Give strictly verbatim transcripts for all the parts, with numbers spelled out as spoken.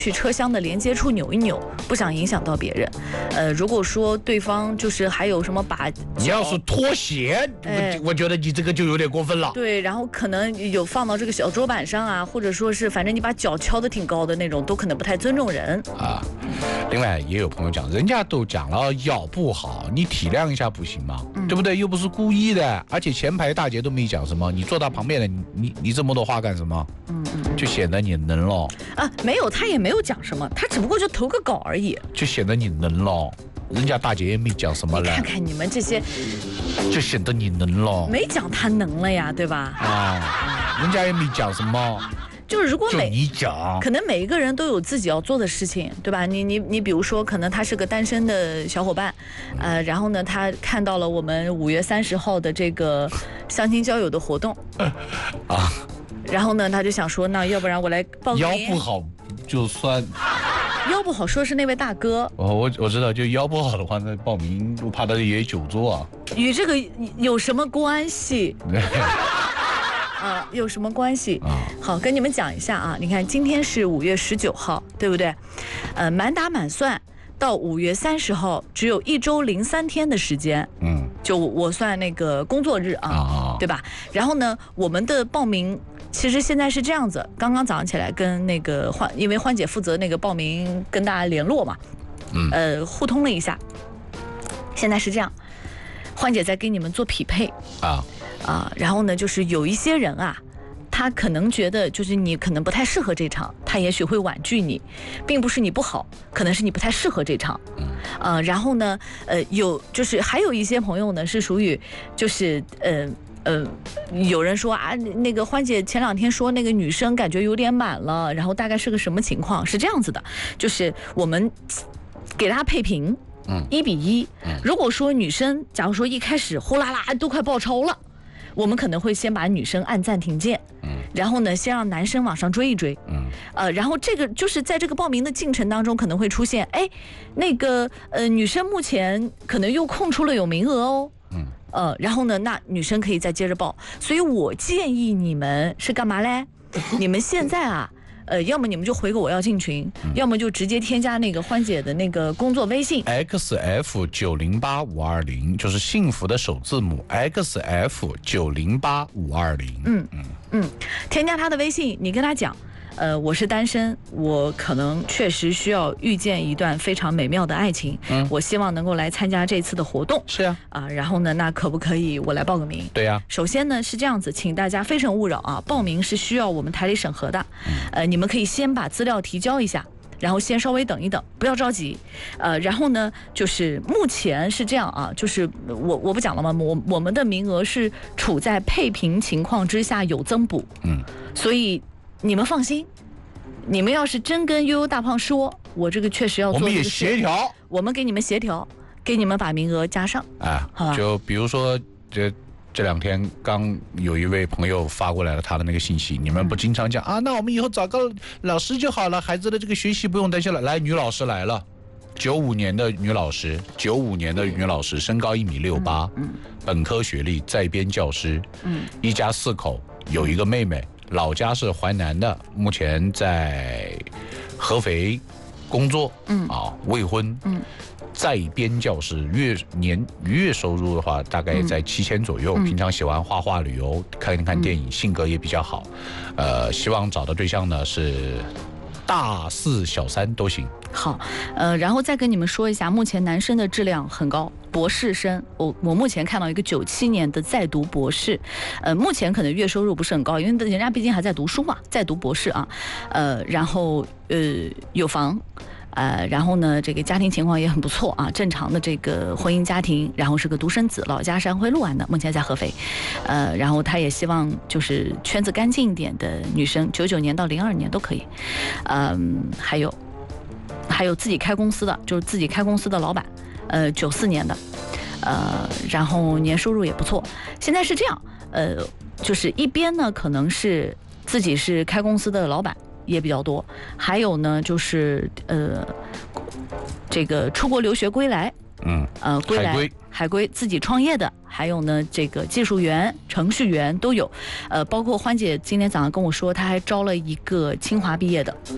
去车厢的连接处扭一扭，不想影响到别人。呃，如果说对方就是还有什么把你要是拖鞋，哎、我我觉得你这个就有点过分了。 对，然后可能有放到这个小桌板上啊，或者说是反正你把脚敲得挺高的那种，都可能不太尊重人啊。另外也有朋友讲，人家都讲了腰不好，你体谅一下不行吗？嗯、对不对？又不是故意的，而且前排大姐都没讲什么，你坐他旁边的，你你你这么多话干什么？嗯嗯，就显得你能了啊。没有，他也没有讲什么，他只不过就投个稿而已， 就显得你能了。人家大姐也没讲什么了， 看看你们这些， 就显得你能了， 没讲他能了呀，对吧？ 啊，人家也没讲什么。 就是如果每就你讲， 可能每一个人都有自己要做的事情，对吧？你你你比如说，可能他是个单身的小伙伴，呃，然后呢，他看到了我们五月三十号的这个相亲交友的活动，啊，然后呢，他就想说，那要不然我来报名。 腰不好就算。 腰不好说是那位大哥， 哦，我我知道，就腰不好的话，那报名我怕他也久坐啊。 与这个有什么关系？啊，有什么关系？啊，好，跟你们讲一下啊。你看，今天是五月十九号，对不对？呃，满打满算到五月三十号，只有一周零三天的时间。嗯，就我算那个工作日啊，啊对吧？然后呢，我们的报名其实现在是这样子，刚刚早上起来跟那个欢，因为欢姐负责那个报名跟大家联络嘛，嗯，呃，互通了一下。现在是这样，欢姐在给你们做匹配啊。啊，然后呢，就是有一些人啊，他可能觉得就是你可能不太适合这场，他也许会婉拒你，并不是你不好，可能是你不太适合这场。呃，然后呢，呃，有就是还有一些朋友呢是属于就是呃呃，有人说啊，那个欢姐前两天说那个女生感觉有点满了，然后大概是个什么情况？是这样子的，就是我们给大家配平，嗯，一比一。如果说女生假如说一开始呼啦啦都快爆超了。我们可能会先把女生按暂停键，嗯，然后呢，先让男生往上追一追，嗯，呃，然后这个就是在这个报名的进程当中可能会出现，哎，那个呃女生目前可能又空出了有名额哦，嗯，呃，然后呢，那女生可以再接着报，所以我建议你们是干嘛嘞？你们现在啊。呃，要么你们就回个我要进群，嗯、要么就直接添加那个欢姐的那个工作微信 X F 九零八五二零，就是幸福的首字母 X F 九零八五二零。 嗯嗯嗯，添加他的微信，你跟他讲。呃，我是单身，我可能确实需要遇见一段非常美妙的爱情。嗯，我希望能够来参加这次的活动。 是啊， 啊，然后呢，那可不可以我来报个名？ 对呀、啊。 首先呢是这样子，请大家非诚勿扰啊，报名是需要我们台里审核的。嗯、呃，你们可以先把资料提交一下。然后先稍微等一等，不要着急，呃，然后呢，就是目前是这样啊，就是我我不讲了吗？我我们的名额是处在配平情况之下有增补，嗯，所以你们放心，你们要是真跟悠悠大胖说，我这个确实要做， 我们也协调， 我们给你们协调，给你们把名额加上， 啊，好吧？就比如说这。这两天刚有一位朋友发过来了他的那个信息，你们不经常讲啊？那我们以后找个老师就好了，孩子的这个学习不用担心了。来，女老师来了，九五年的女老师，九五年的女老师，身高一米六八，本科学历，在编教师，嗯，一家四口，有一个妹妹，老家是淮南的，目前在合肥工作，嗯啊，未婚，嗯。在编教师月年月收入的话，大概在七千左右。嗯、平常喜欢画画、旅游、看一看电影，嗯、性格也比较好。呃，希望找的对象呢是大四、小三都行。 好，呃，然后再跟你们说一下，目前男生的质量很高，博士生，我我目前看到一个九七年的在读博士，呃，目前可能月收入不是很高，因为人家毕竟还在读书嘛，在读博士啊，呃，然后呃有房。呃，然后呢，这个家庭情况也很不错啊，正常的这个婚姻家庭，然后是个独生子，老家是安徽六安的，目前在合肥。呃，然后他也希望就是圈子干净一点的女生，九九年到零二年都可以。嗯，还有还有自己开公司的，就是自己开公司的老板，呃，九四年的，呃，然后年收入也不错。现在是这样，呃，就是一边呢可能是自己是开公司的老板。也比较多，还有呢，就是呃，这个出国留学归来，嗯，呃，归来海归海归自己创业的，还有呢，这个技术员、程序员都有，呃，包括欢姐今天早上跟我说，她还招了一个清华毕业的，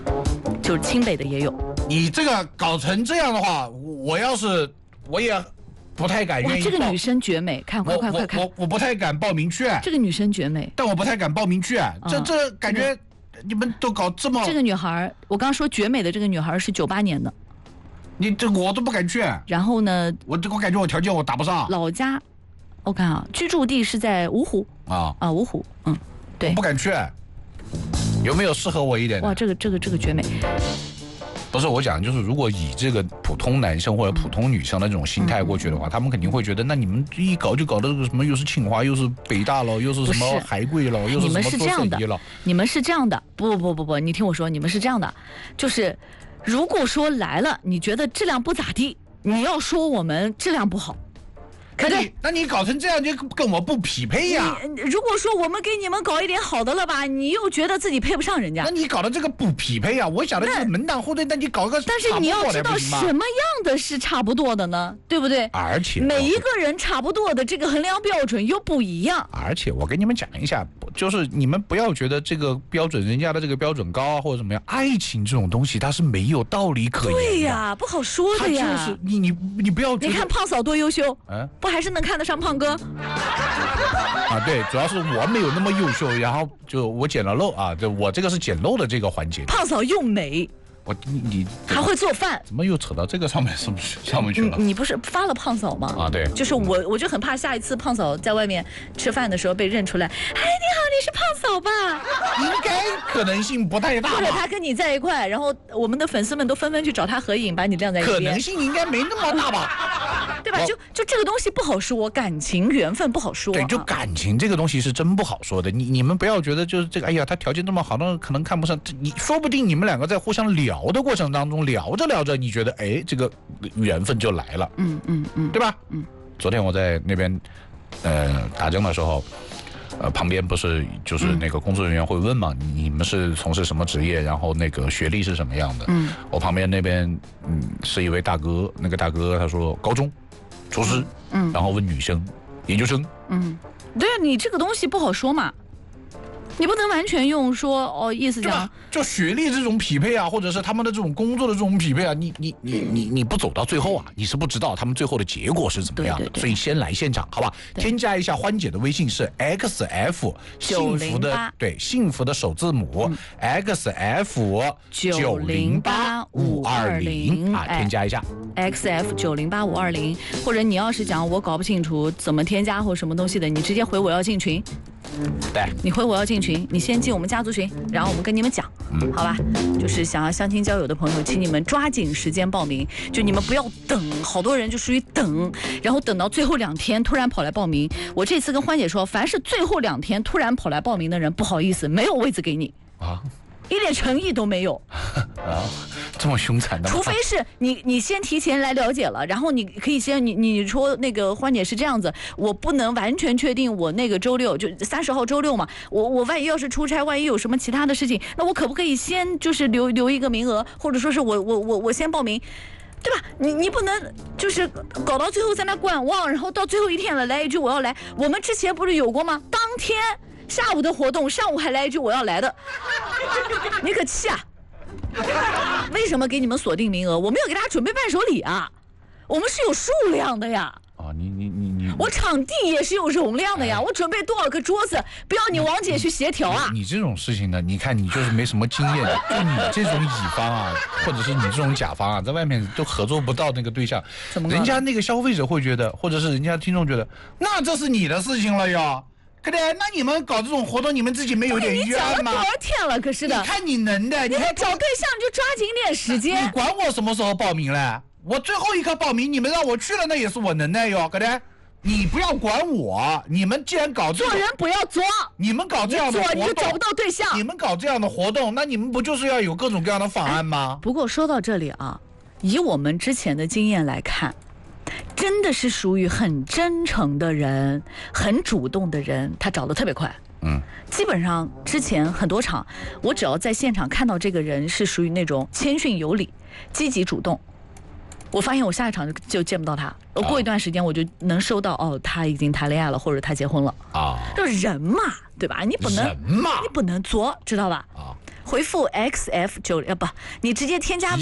就是清北的也有。 你这个搞成这样的话，我要是我也不太敢愿意。 哇，这个女生绝美，看快快快看！ 我我我不太敢报名去。 这个女生绝美， 但我不太敢报名去。这这感觉你们都搞这么…… 这个女孩，我刚刚说绝美的这个女孩是九八年的。 你这我都不敢去。 然后呢？ 我我感觉我条件我达不上。 老家，我看啊，居住地是在芜湖啊啊，芜湖，嗯，对。 我不敢去。有没有适合我一点的？ 哇，这个这个这个绝美。 不是我讲，就是如果以这个普通男生或者普通女生的这种心态过去的话，嗯、他们肯定会觉得，那你们一搞就搞的什么，又是清华，又是北大了，又是什么海归了，又是什么做生意了。 你们是这样的，不不不不，你听我说，你们是这样的，就是如果说来了，你觉得质量不咋地，你要说我们质量不好。 可你那你搞成这样就跟我不匹配呀！ 如果说我们给你们搞一点好的了吧，你又觉得自己配不上人家， 那你搞的这个不匹配呀！我想的是门当户对，那你搞个但是你要知道什么样的是差不多的呢？对不对？ 而且每一个人差不多的这个衡量标准又不一样。 而且我跟你们讲一下，就是你们不要觉得这个标准人家的这个标准高啊或者怎么样，爱情这种东西它是没有道理可言的。 对呀，不好说的呀。 就是你你你不要觉得你看胖嫂多优秀， 嗯。 不还是能看得上胖哥啊？对，主要是我没有那么优秀，然后就我捡了漏啊，就我这个是捡漏的这个环节。 胖嫂又美， 我你你还会做饭， 怎么又扯到这个上面上面上面去了？ 你, 你不是发了胖嫂吗？ 啊，对， 就是我，我就很怕下一次胖嫂在外面吃饭的时候被认出来。哎，你好，你是胖嫂吧？ 应该可能性不太大吧。 或者他跟你在一块，然后我们的粉丝们都纷纷去找他合影，把你晾在一边。 可能性应该没那么大吧？ 对吧？就就这个东西不好说，感情缘分不好说。 对，就感情这个东西是真不好说的。你你们不要觉得就是这个，哎呀，他条件这么好，那可能看不上你。说不定你们两个在互相聊的过程当中，聊着聊着，你觉得哎，这个缘分就来了。 嗯嗯嗯， 对吧？ 嗯。 昨天我在那边，呃，打针的时候。呃，旁边不是就是那个工作人员会问嘛，嗯、你们是从事什么职业，然后那个学历是什么样的？ 嗯， 我旁边那边嗯是一位大哥，那个大哥他说高中，厨师， 嗯， 然后问女生，研究生， 嗯，对啊，你这个东西不好说嘛。你不能完全用说哦，意思讲就学历这种匹配啊，或者是他们的这种工作的这种匹配啊，你你你你你不走到最后啊，你是不知道他们最后的结果是怎么样的。 对对对， 所以先来现场，好吧？添加一下欢姐的微信是 X F 幸福的对幸福的首字母、嗯、X F 九零八五二零啊，添加一下 X F 九零八五二零，或者你要是讲我搞不清楚怎么添加或什么东西的，你直接回我要进群。 对， 你回我要进群，你先进我们家族群，然后我们跟你们讲，嗯，好吧？就是想要相亲交友的朋友，请你们抓紧时间报名，就你们不要等，好多人就属于等，然后等到最后两天突然跑来报名。我这次跟欢姐说，凡是最后两天突然跑来报名的人，不好意思，没有位子给你啊。一点诚意都没有啊，这么凶残的吗？ 除非是你，你先提前来了解了，然后你可以先你你说那个欢姐是这样子，我不能完全确定我那个周六就三十号周六嘛，我我万一要是出差，万一有什么其他的事情，那我可不可以先就是留留一个名额，或者说是我我我我先报名，对吧？你你不能就是搞到最后在那观望，然后到最后一天了来一句我要来，我们之前不是有过吗？当天下午的活动，上午还来一句我要来的，你可气啊！为什么给你们锁定名额？我没有给大家准备伴手礼啊，我们是有数量的呀。 啊，你你你你， 我场地也是有容量的呀，哎、我准备多少个桌子，不要你王姐去协调啊。 你, 你这种事情呢，你看你就是没什么经验，就你这种乙方啊，或者是你这种甲方啊，在外面都合作不到那个对象， 怎么人家那个消费者会觉得，或者是人家听众觉得，那这是你的事情了呀。可对，那你们搞这种活动，你们自己没有点冤吗？ 你讲了多少天了？可是的， 你看你能的， 你看找对象就抓紧点时间。 你管我什么时候报名嘞？我最后一刻报名，你们让我去了，那也是我能耐哟，可对。你不要管我，你们既然搞这做人不要作， 你们搞这样的活动， 你就找不到对象。 你们搞这样的活动，那你们不就是要有各种各样的方案吗？ 哎、不过说到这里啊，以我们之前的经验来看。真的是属于很真诚的人，很主动的人，他找得特别快。 嗯， 基本上之前很多场，我只要在现场看到这个人是属于那种谦逊有礼、积极主动，我发现我下一场就就见不到他。我过一段时间我就能收到哦，他已经谈恋爱了，或者他结婚了啊。这人嘛，对吧？你不能人嘛， 你不能作，知道吧？ 啊。 回复 X F 九呃不，你直接添加